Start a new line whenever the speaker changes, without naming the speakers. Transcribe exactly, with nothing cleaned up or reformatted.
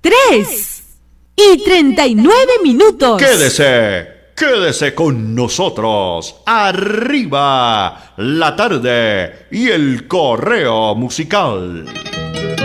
tres y treinta y nueve minutos.
Quédese, quédese con nosotros. Arriba la tarde y el correo musical.